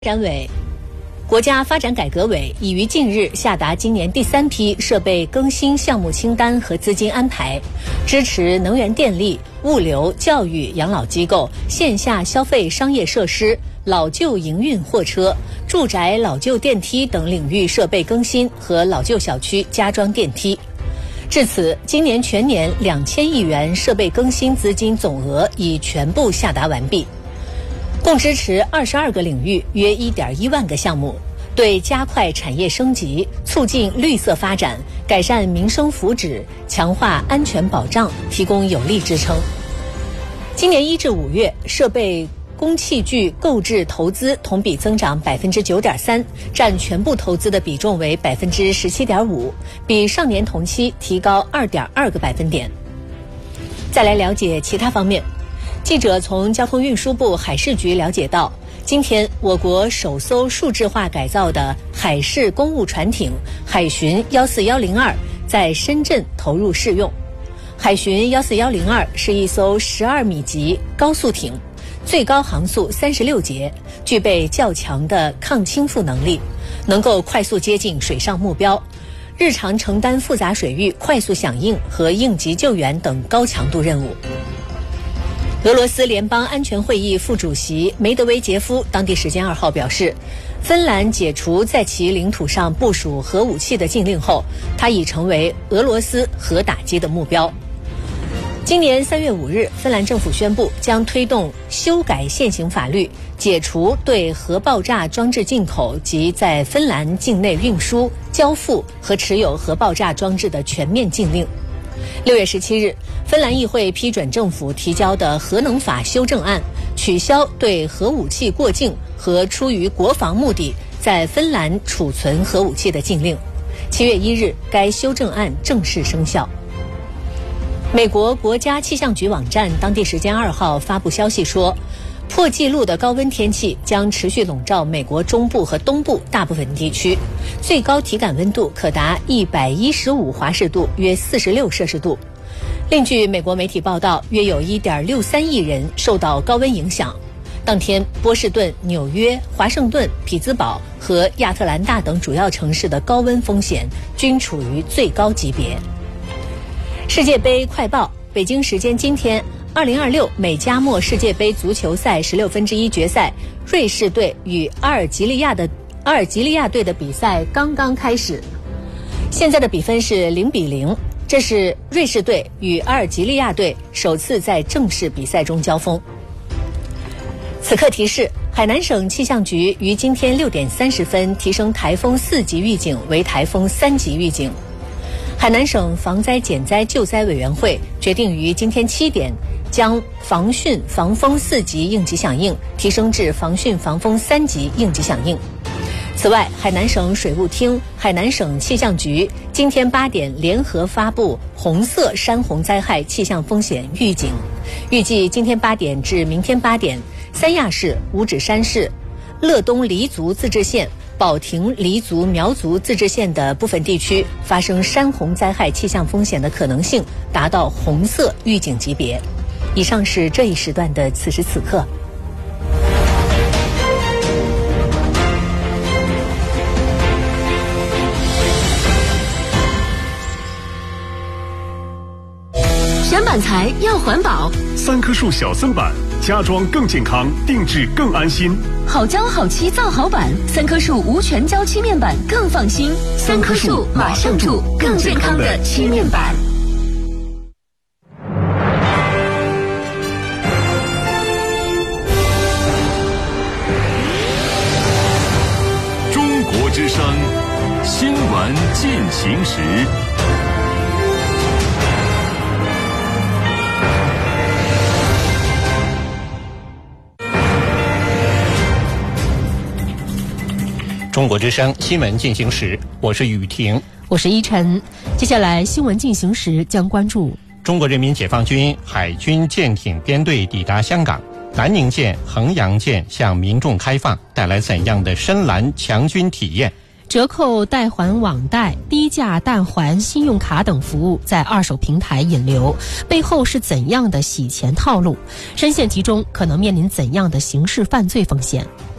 发展委、国家发展改革委已于近日下达今年第3批设备更新项目清单和资金安排，支持能源电力、物流、教育、养老机构、线下消费商业设施、老旧营运货车、住宅老旧电梯等领域设备更新和老旧小区加装电梯。至此，今年全年2000亿元设备更新资金总额已全部下达完毕。共支持22个领域约1.1万个项目，对加快产业升级、促进绿色发展、改善民生福祉、强化安全保障提供有力支撑。今年1至5月，设备工器具购置投资同比增长 9.3%， 占全部投资的比重为 17.5%， 比上年同期提高 2.2个百分点。再来了解其他方面。记者从交通运输部海事局了解到，今天我国首艘数字化改造的海事公务船艇海巡14102在深圳投入试用。海巡14102是一艘12米级高速艇，最高航速36节，具备较强的抗倾覆能力，能够快速接近水上目标，日常承担复杂水域快速响应和应急救援等高强度任务。俄罗斯联邦安全会议副主席梅德韦杰夫当地时间2号表示，芬兰解除在其领土上部署核武器的禁令后，它已成为俄罗斯核打击的目标。今年3月5日，芬兰政府宣布将推动修改现行法律，解除对核爆炸装置进口及在芬兰境内运输、交付和持有核爆炸装置的全面禁令。6月17日，芬兰议会批准政府提交的核能法修正案，取消对核武器过境和出于国防目的在芬兰储存核武器的禁令。7月1日，该修正案正式生效。美国国家气象局网站当地时间2号发布消息说，破纪录的高温天气将持续笼罩美国中部和东部大部分地区，最高体感温度可达115华氏度，约46摄氏度。另据美国媒体报道，约有 1.63 亿人受到高温影响。当天，波士顿、纽约、华盛顿、匹兹堡和亚特兰大等主要城市的高温风险均处于最高级别。世界杯快报，北京时间今天，2026美加墨世界杯足球赛16分之一决赛，瑞士队与阿尔及利亚队的比赛刚刚开始，现在的比分是0-0，这是瑞士队与阿尔及利亚队首次在正式比赛中交锋。此刻提示，海南省气象局于今天6点30分提升台风4级预警为台风3级预警。海南省防灾减灾救灾委员会决定于今天7点将防汛防风4级应急响应提升至防汛防风3级应急响应。此外，海南省水务厅、海南省气象局今天8点联合发布红色山洪灾害气象风险预警，预计今天8点至明天8点，三亚市、五指山市、乐东黎族自治县、保亭黎族苗族自治县的部分地区发生山洪灾害气象风险的可能性达到红色预警级别。以上是这一时段的此时此刻。 选板材要环保 ，3棵树小森板，家装更健康，定制更安心。 好胶好漆造好板，3棵树无全胶漆面板更放心。3棵树马上住更健康的漆面板。 中国之声新闻进行时。 中国之声新闻进行时，我是雨婷， 我是依晨。接下来新闻进行时将关注中国人民解放军海军舰艇编队抵达香港，南宁舰、衡阳舰向民众开放，带来怎样的深蓝强军体验？ 折扣代还网贷、低价代还信用卡等服务在二手平台引流，背后是怎样的洗钱套路？深陷其中可能面临怎样的刑事犯罪风险？